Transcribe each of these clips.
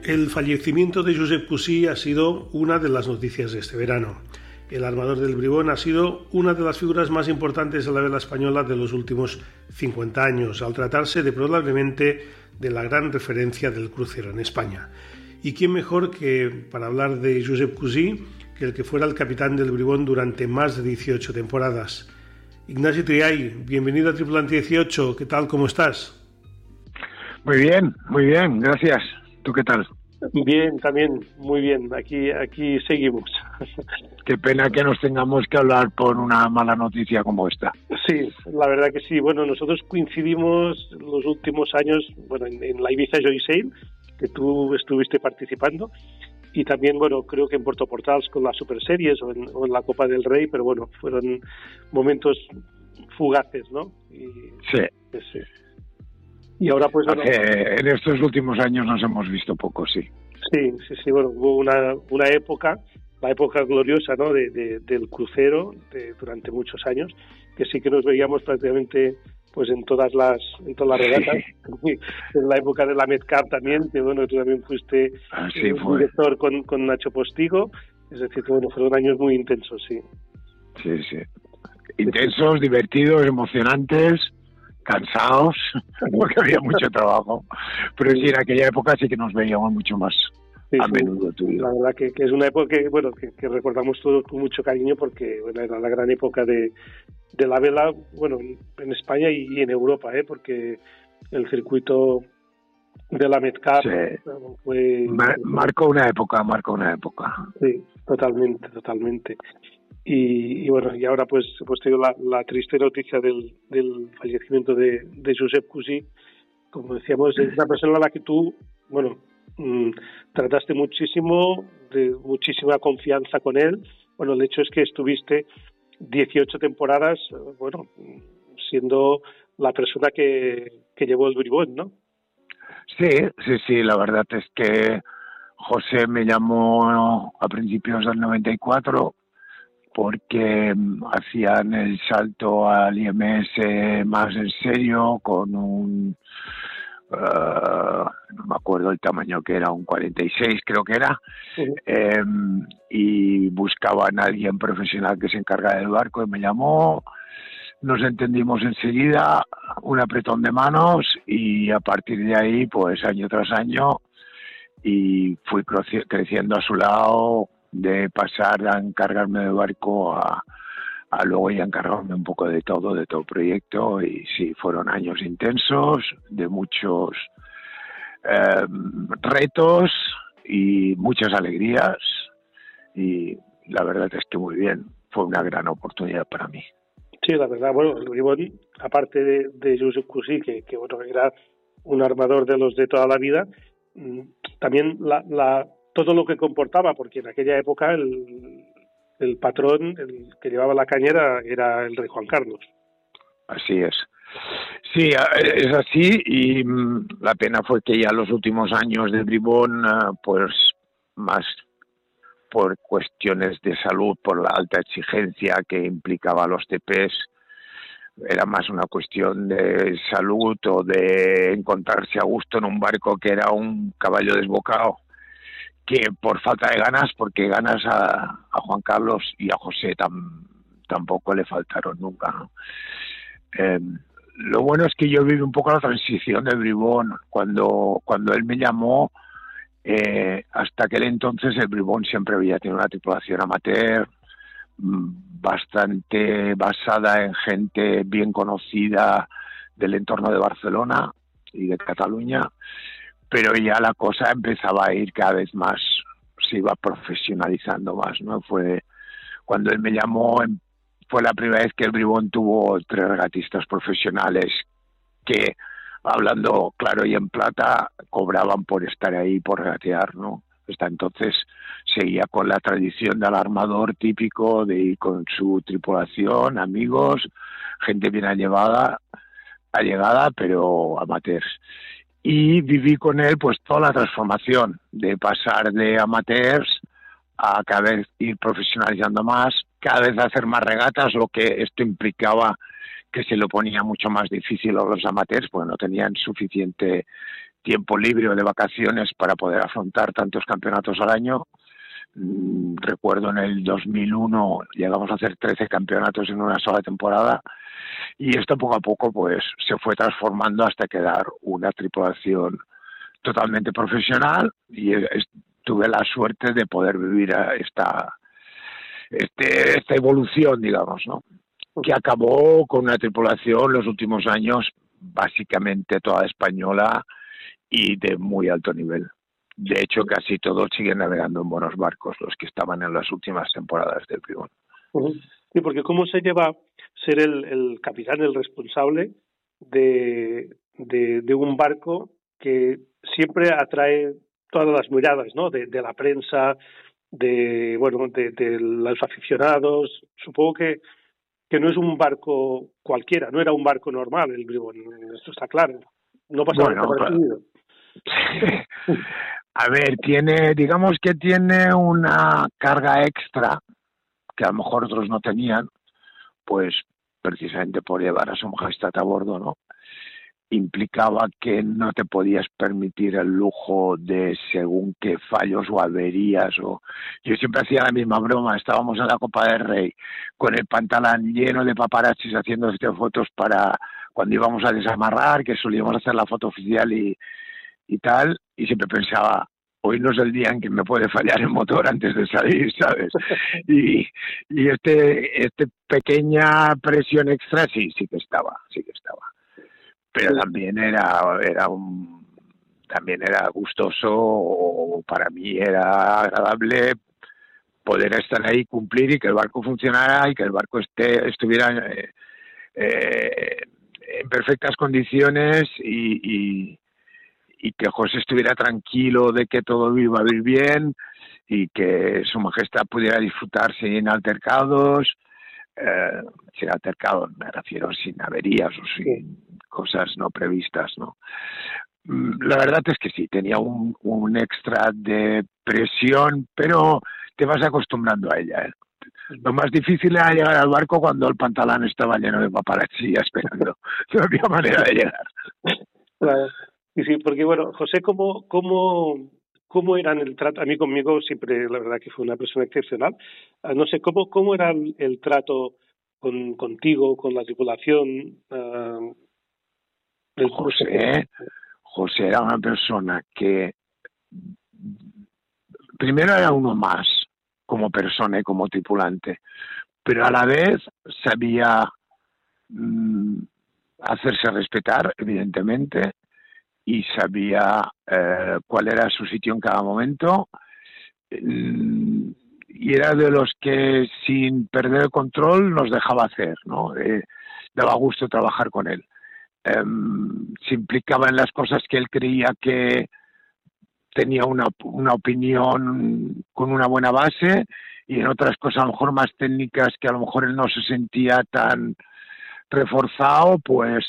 El fallecimiento de Josep Cusí ha sido una de las noticias de este verano. El armador del Bribón ha sido una de las figuras más importantes de la vela española de los últimos 50 años, al tratarse de probablemente de la gran referencia del crucero en España. ¿Y quién mejor que para hablar de Josep Cusí que el que fuera el capitán del Bribón durante más de 18 temporadas? Ignasi Triay, bienvenido a Tripulante 18, ¿qué tal, cómo estás? Muy bien, gracias. ¿Tú qué tal? Bien, también, muy bien, aquí seguimos. Qué pena que nos tengamos que hablar por una mala noticia como esta. Sí, la verdad que sí. Bueno, nosotros coincidimos los últimos años, bueno, en la Ibiza Joy Sail, que tú estuviste participando, y también, bueno, creo que en Puerto Portals con las Super Series o en la Copa del Rey, pero bueno, fueron momentos fugaces, ¿no? Sí. Sí. Y ahora pues bueno, en estos últimos años nos hemos visto poco, sí. Sí, bueno, hubo una época, la época gloriosa, ¿no? del crucero durante muchos años, que sí que nos veíamos prácticamente pues en todas las regatas. Sí. En la época de la Medcar también, que bueno, tú también fuiste director con Nacho Postigo, es decir, que bueno, fueron años muy intensos, sí. Sí. Intensos, divertidos, emocionantes, cansados, porque había mucho trabajo, pero sí, en aquella época sí que nos veíamos mucho más a menudo tú y yo. La verdad que es una época que recordamos todos con mucho cariño, porque bueno, era la gran época de la vela, bueno, en España y en Europa, porque el circuito de la Medcar fue... Marcó una época. Sí, totalmente. Y bueno, y ahora pues hemos tenido la triste noticia del fallecimiento de Josep Cusí. Como decíamos, es una persona a la que tú, bueno, trataste muchísimo, de muchísima confianza con él. Bueno, el hecho es que estuviste 18 temporadas, bueno, siendo la persona que llevó el Bribón, ¿no? Sí, la verdad es que José me llamó a principios del 94 porque hacían el salto al IMS más en serio con un, no me acuerdo el tamaño que era, un 46 creo que era, y buscaban a alguien profesional que se encargara del barco y me llamó, nos entendimos enseguida, un apretón de manos y a partir de ahí pues año tras año y fui creciendo a su lado, de pasar a encargarme del barco a luego ya encargarme un poco de todo proyecto, y sí, fueron años intensos, de muchos retos y muchas alegrías, y la verdad es que muy bien, fue una gran oportunidad para mí. Sí, la verdad, bueno, el Bribón, aparte de Josep Cusí, que bueno, era un armador de los de toda la vida, también todo lo que comportaba, porque en aquella época el patrón, el que llevaba la cañera, era el rey Juan Carlos. Así es. Sí, es así, y la pena fue que ya los últimos años del Bribón, pues más por cuestiones de salud, por la alta exigencia que implicaba los TPs, era más una cuestión de salud o de encontrarse a gusto en un barco que era un caballo desbocado, que por falta de ganas, porque ganas a Juan Carlos y a José tampoco le faltaron nunca, ¿no? Lo bueno es que yo viví un poco la transición del Bribón. Cuando él me llamó, hasta aquel entonces el Bribón siempre había tenido una tripulación amateur, bastante basada en gente bien conocida del entorno de Barcelona y de Cataluña, pero ya la cosa empezaba a ir cada vez más, se iba profesionalizando más, ¿no? Fue cuando él me llamó, fue la primera vez que el Bribón tuvo 3 regatistas profesionales que, hablando claro y en plata, cobraban por estar ahí, por regatear, ¿no? Hasta entonces seguía con la tradición del armador típico de ir con su tripulación, amigos, gente bien allegada, pero amateurs. Y viví con él pues toda la transformación de pasar de amateurs a cada vez ir profesionalizando más, cada vez hacer más regatas, lo que esto implicaba que se lo ponía mucho más difícil a los amateurs, pues no tenían suficiente tiempo libre o de vacaciones para poder afrontar tantos campeonatos al año. Recuerdo en el 2001 llegamos a hacer 13 campeonatos en una sola temporada, y esto poco a poco pues se fue transformando hasta quedar una tripulación totalmente profesional, y tuve la suerte de poder vivir esta evolución, digamos, ¿no? Que acabó con una tripulación los últimos años básicamente toda española y de muy alto nivel. De hecho, casi todos siguen navegando en buenos barcos, los que estaban en las últimas temporadas del Bribón. Sí, porque ¿cómo se lleva ser el capitán, el responsable de un barco que siempre atrae todas las miradas, ¿no? De la prensa, de los aficionados? Supongo que no es un barco cualquiera, no era un barco normal el Bribón, esto está claro. No pasaba desapercibido. A ver, digamos que tiene una carga extra que a lo mejor otros no tenían, pues precisamente por llevar a Su Majestad a bordo, ¿no? Implicaba que no te podías permitir el lujo de según qué fallos o averías. Yo siempre hacía la misma broma. Estábamos en la Copa del Rey con el pantalón lleno de paparazzis haciendo fotos para cuando íbamos a desamarrar, que solíamos hacer la foto oficial y tal, y siempre pensaba, hoy no es el día en que me puede fallar el motor antes de salir, ¿sabes? Y este pequeña presión extra sí que estaba. Pero también era gustoso, o para mí era agradable poder estar ahí, cumplir, y que el barco funcionara y que el barco estuviera en perfectas condiciones, y que José estuviera tranquilo de que todo iba a ir bien y que Su Majestad pudiera disfrutar sin altercados. Sin altercados me refiero, sin averías o sin cosas no previstas, ¿no? La verdad es que sí, tenía un extra de presión, pero te vas acostumbrando a ella, ¿eh? Lo más difícil era llegar al barco cuando el pantalón estaba lleno de paparazzi esperando. No había manera de llegar. Claro. Y sí, porque bueno, José, ¿cómo eran el trato? A mí conmigo siempre, la verdad que fue una persona excepcional. No sé, ¿cómo era el trato contigo, con la tripulación? José era una persona que primero era uno más como persona y como tripulante, pero a la vez sabía hacerse respetar, evidentemente, y sabía cuál era su sitio en cada momento, y era de los que sin perder el control nos dejaba hacer, ¿no? Daba gusto trabajar con él. Se implicaba en las cosas que él creía que tenía una opinión con una buena base, y en otras cosas a lo mejor más técnicas que a lo mejor él no se sentía tan reforzado, pues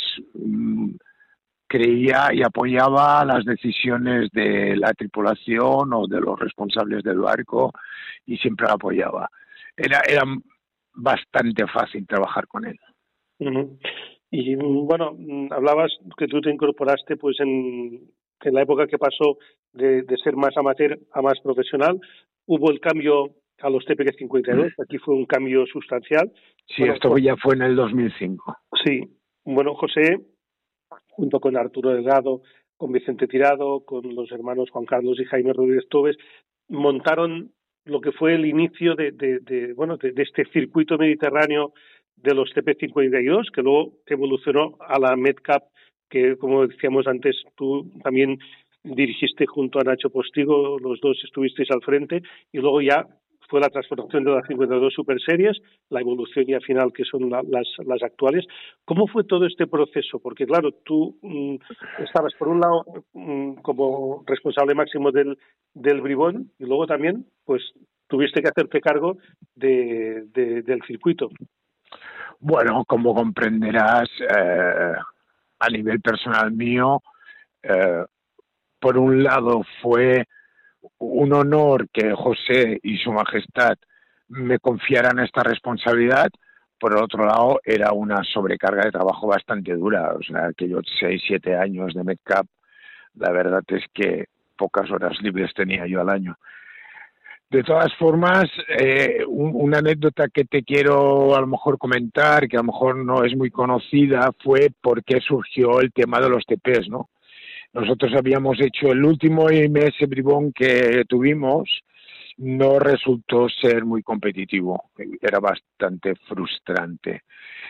creía y apoyaba las decisiones de la tripulación o de los responsables del barco, y siempre la apoyaba. Era bastante fácil trabajar con él. Uh-huh. Y bueno, hablabas que tú te incorporaste pues en la época que pasó de ser más amateur a más profesional. Hubo el cambio a los TPG 52, aquí fue un cambio sustancial. Sí, bueno, esto ya fue en el 2005. Sí, bueno, José, junto con Arturo Delgado, con Vicente Tirado, con los hermanos Juan Carlos y Jaime Rodríguez Tobes, montaron lo que fue el inicio de este circuito mediterráneo de los CP52, que luego evolucionó a la Medcap, que como decíamos antes, tú también dirigiste junto a Nacho Postigo, los dos estuvisteis al frente, y luego ya fue la transformación de las 52 Super Series, la evolución ya final, que son las actuales. ¿Cómo fue todo este proceso? Porque claro, tú estabas por un lado como responsable máximo del Bribón, y luego también pues tuviste que hacerte cargo del circuito. Bueno, como comprenderás, a nivel personal mío, por un lado fue un honor que José y Su Majestad me confiaran esta responsabilidad. Por otro lado, era una sobrecarga de trabajo bastante dura. O sea, aquellos 6-7 años de Medcap La verdad es que pocas horas libres tenía yo al año. De todas formas, una anécdota que te quiero a lo mejor comentar, que a lo mejor no es muy conocida, fue por qué surgió el tema de los TPs, ¿no? Nosotros habíamos hecho el último IMS Bribón que tuvimos, no resultó ser muy competitivo, era bastante frustrante.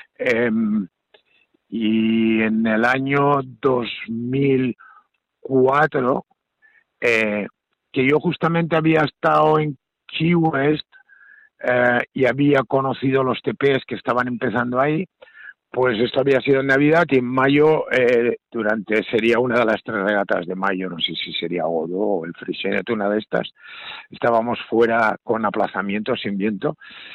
Y en el año 2004, que yo justamente había estado en Key West y había conocido los TPs que estaban empezando ahí, pues esto había sido en Navidad y en mayo, sería una de las 3 regatas de mayo, no sé si sería Godó o el Freixenet, una de estas, estábamos fuera con aplazamiento, sin viento,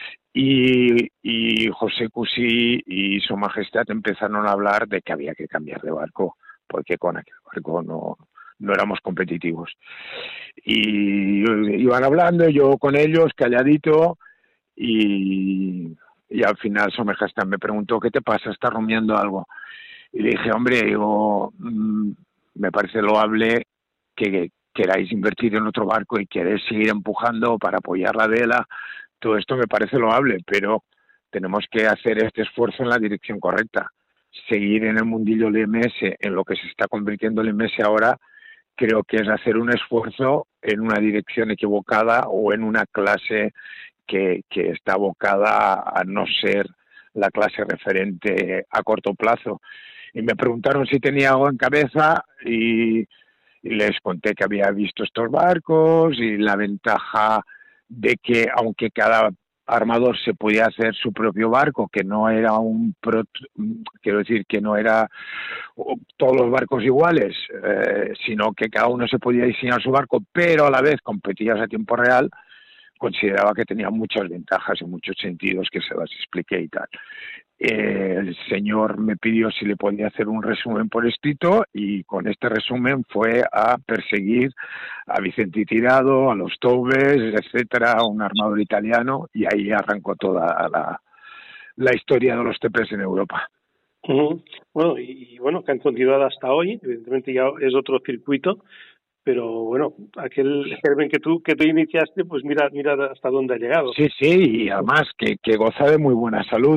y José Cusí y Su Majestad empezaron a hablar de que había que cambiar de barco, porque con aquel barco no éramos competitivos. Y iban hablando, yo con ellos, calladito, y al final Su Majestad me preguntó, ¿qué te pasa? ¿Estás rumiando algo? Y le dije, hombre, me parece loable que queráis invertir en otro barco y queréis seguir empujando para apoyar la vela. Todo esto me parece loable, pero tenemos que hacer este esfuerzo en la dirección correcta. Seguir en el mundillo LMS, en lo que se está convirtiendo el LMS ahora, creo que es hacer un esfuerzo en una dirección equivocada o en una clase que está abocada a no ser la clase referente a corto plazo. Y me preguntaron si tenía algo en cabeza y les conté que había visto estos barcos y la ventaja de que aunque cada armador se podía hacer su propio barco, que no era quiero decir que no era todos los barcos iguales, sino que cada uno se podía diseñar su barco, pero a la vez competías a tiempo real, consideraba que tenía muchas ventajas en muchos sentidos que se las expliqué y tal. El señor me pidió si le podía hacer un resumen por escrito y con este resumen fue a perseguir a Vicente Tirado, a los Toubes, etcétera, un armador italiano, y ahí arrancó toda la historia de los TPs en Europa. Bueno, y bueno, que han continuado hasta hoy, evidentemente ya es otro circuito, pero bueno, aquel germen que tú iniciaste, pues mira hasta dónde ha llegado. Sí, y además que goza de muy buena salud.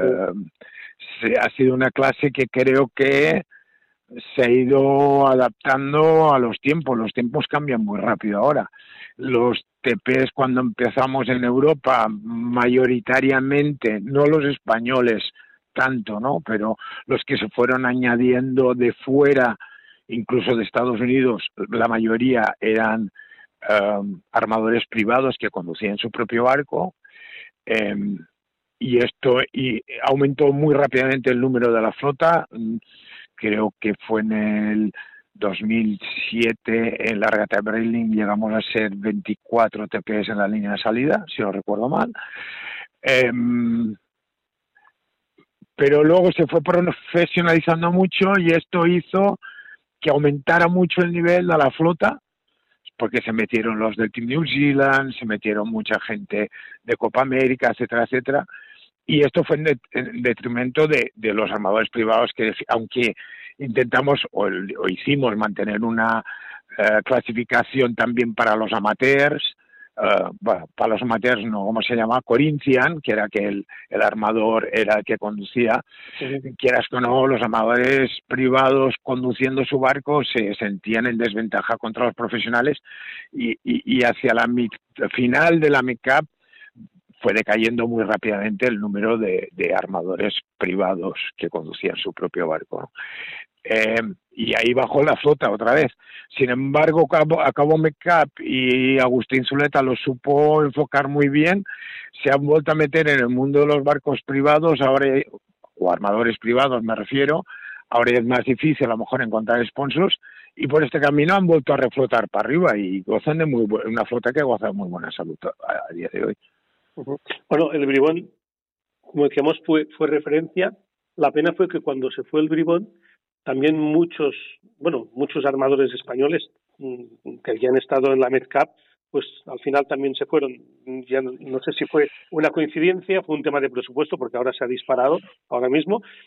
Ha sido una clase que creo que se ha ido adaptando a los tiempos cambian muy rápido ahora. Los TPs cuando empezamos en Europa, mayoritariamente, no los españoles tanto, ¿no? Pero los que se fueron añadiendo de fuera, incluso de Estados Unidos, la mayoría eran armadores privados que conducían su propio barco, y aumentó muy rápidamente el número de la flota. Creo que fue en el 2007 en la regata de Breitling llegamos a ser 24 TPs en la línea de salida, si no recuerdo mal. Pero luego se fue profesionalizando mucho y esto hizo que aumentara mucho el nivel de la flota, porque se metieron los del Team New Zealand, se metieron mucha gente de Copa América, etcétera, etcétera. Y esto fue en detrimento de los armadores privados que, aunque intentamos o hicimos mantener una clasificación también para los amateurs, para los amateurs no, ¿cómo se llama? Corinthian, que era que el armador era el que conducía. Sí. Quieras que no, los armadores privados conduciendo su barco se sentían en desventaja contra los profesionales y hacia la final de la MICAP fue decayendo muy rápidamente el número de armadores privados que conducían su propio barco. Y ahí bajó la flota otra vez. Sin embargo, acabó MICAP y Agustín Zuleta lo supo enfocar muy bien. Se han vuelto a meter en el mundo de los barcos privados, ahora, o armadores privados me refiero. Ahora es más difícil a lo mejor encontrar sponsors y por este camino han vuelto a reflotar para arriba y gozan de una flota que goza de muy buena salud a día de hoy. Bueno, el Bribón, como decíamos, fue referencia. La pena fue que cuando se fue el Bribón, también muchos armadores españoles que habían estado en la MedCap, pues al final también se fueron. Ya no sé si fue una coincidencia, fue un tema de presupuesto, porque ahora se ha disparado ahora mismo,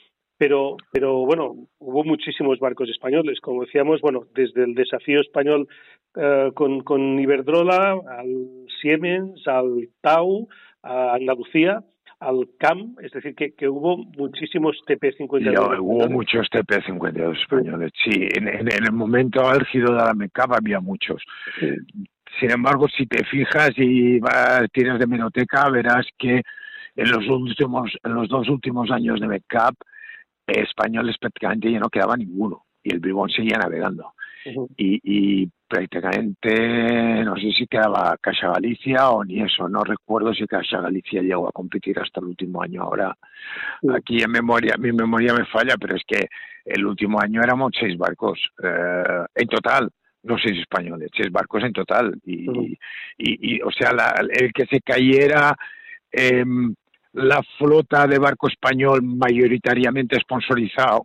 pero bueno, hubo muchísimos barcos españoles, como decíamos, bueno, desde el desafío español con Iberdrola, al Siemens, al Tau, a Andalucía, al CAM, es decir, que hubo muchísimos TP-52. Hubo muchos TP-52 españoles, sí. En el momento álgido de la MECAP había muchos. Sí. Sin embargo, si te fijas y tienes de hemeroteca, verás que en los 2 últimos años de MECAP, españoles prácticamente ya no quedaba ninguno y el Bribón seguía navegando. Y prácticamente no sé si quedaba Caixa Galicia o ni eso, no recuerdo si Caixa Galicia llegó a competir hasta el último año. Ahora aquí mi memoria me falla, pero es que el último año éramos 6 barcos en total, no 6 españoles, 6 barcos en total y o sea, el que se cayera la flota de barco español mayoritariamente sponsorizado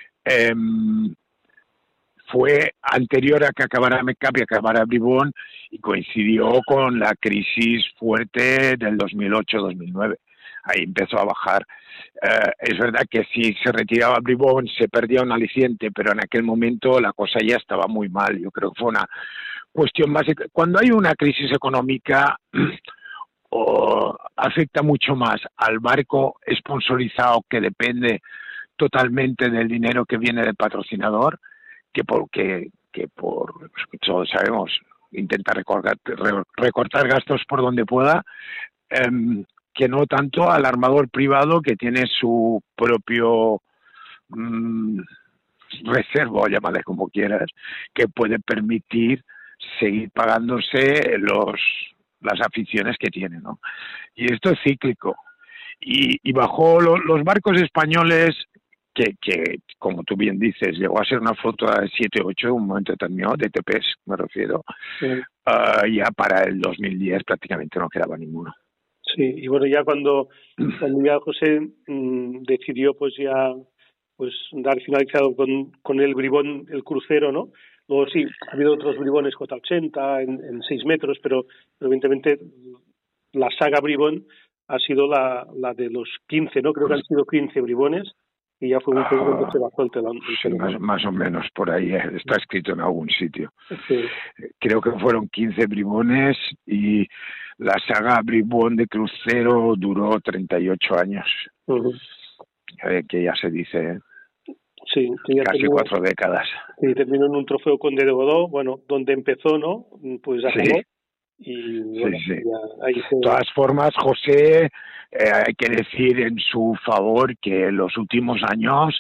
fue anterior a que acabara MECAP y acabara Bribón, y coincidió con la crisis fuerte del 2008-2009. Ahí empezó a bajar. Es verdad que si se retiraba Bribón se perdía un aliciente, pero en aquel momento la cosa ya estaba muy mal. Yo creo que fue una cuestión más... Cuando hay una crisis económica... afecta mucho más al barco sponsorizado, que depende totalmente del dinero que viene del patrocinador, que por todos sabemos, intenta recortar gastos por donde pueda, que no tanto al armador privado, que tiene su propio reserva, llámale como quieras, que puede permitir seguir pagándose las aficiones que tiene, ¿no? Y esto es cíclico. Y bajo los barcos españoles, que como tú bien dices, llegó a ser una flota de 7-8 en un momento determinado, de TPs me refiero, sí. Ya para el 2010 prácticamente no quedaba ninguno. Sí, y bueno, ya cuando ya José decidió pues ya pues dar finalizado con el Bribón, el crucero, ¿no? Luego sí, ha habido otros Bribones J80 en 6 metros, pero evidentemente la saga Bribón ha sido la de los 15, ¿no? Creo que han sido 15 Bribones y ya fue un poco cuando se bajó el telón. Sí, más o menos por ahí, está escrito en algún sitio. Sí. Creo que fueron 15 Bribones y la saga Bribón de crucero duró 38 años. Que ya se dice, sí, que ya casi 4 décadas. Sí, terminó en un trofeo Conde de Godó, bueno, donde empezó, ¿no? Pues acabó. Sí. Y bueno, sí. De todas formas, José, hay que decir en su favor que en los últimos años,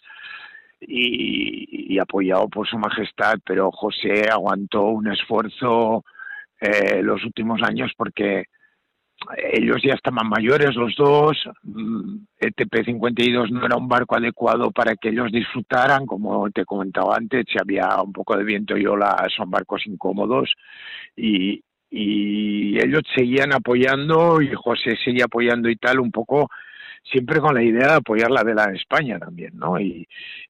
y apoyado por su majestad, pero José aguantó un esfuerzo los últimos años porque ellos ya estaban mayores los dos. El TP-52 no era un barco adecuado para que ellos disfrutaran, como te comentaba antes, si había un poco de viento y ola, son barcos incómodos, y ellos seguían apoyando y José seguía apoyando y tal, un poco siempre con la idea de apoyar la vela en España también, ¿no? Y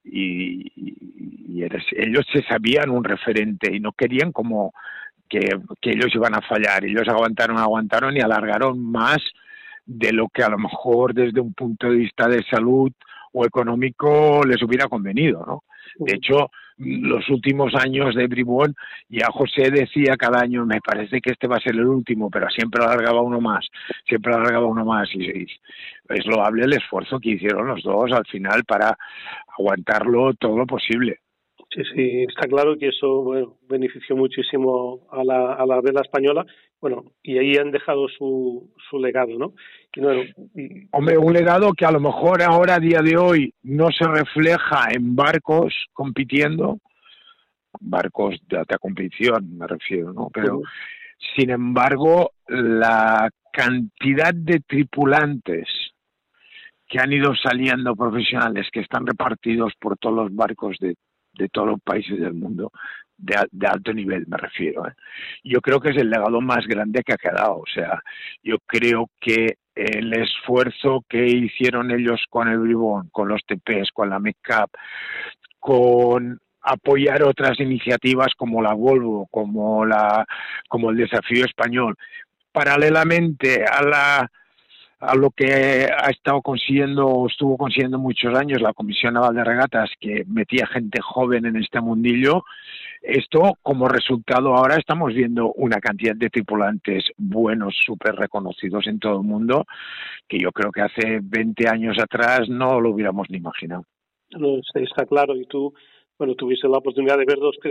ellos se sabían un referente y no querían como que ellos iban a fallar. Ellos aguantaron y alargaron más de lo que a lo mejor desde un punto de vista de salud o económico les hubiera convenido, ¿no? De hecho, los últimos años de Bribón, ya José decía cada año, me parece que este va a ser el último, pero siempre alargaba uno más, y es loable el esfuerzo que hicieron los dos al final para aguantarlo todo lo posible. Sí, está claro que eso, bueno, benefició muchísimo a la vela española, bueno, y ahí han dejado su legado, ¿no? Hombre, un legado que a lo mejor ahora, a día de hoy, no se refleja en barcos compitiendo, barcos de alta competición, me refiero, ¿no? Pero, sin embargo, la cantidad de tripulantes que han ido saliendo profesionales, que están repartidos por todos los barcos de todos los países del mundo, de alto nivel me refiero, ¿eh? Yo creo que es el legado más grande que ha quedado. O sea, yo creo que el esfuerzo que hicieron ellos con el Bribón, con los TPs, con la MECAP, con apoyar otras iniciativas como la Volvo, como el Desafío Español, paralelamente a a lo que estuvo consiguiendo muchos años la Comisión Naval de Regatas, que metía gente joven en este mundillo. Esto, como resultado, ahora estamos viendo una cantidad de tripulantes buenos, súper reconocidos en todo el mundo, que yo creo que hace 20 años atrás no lo hubiéramos ni imaginado. No, está claro. Y tú, bueno, tuviste la oportunidad de ver dos